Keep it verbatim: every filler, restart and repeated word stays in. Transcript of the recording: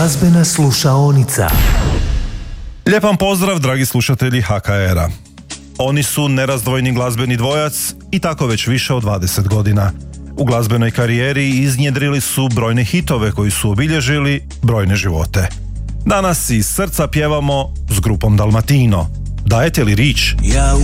Glazbena slušaonica. Lijep vam pozdrav, dragi slušatelji ha ka era. Oni su nerazdvojni glazbeni dvojac i tako već više od dvadeset godina. U glazbenoj karijeri iznjedrili su brojne hitove koji su obilježili brojne živote. Danas iz srca pjevamo s grupom Dalmatino. Dajete li rič?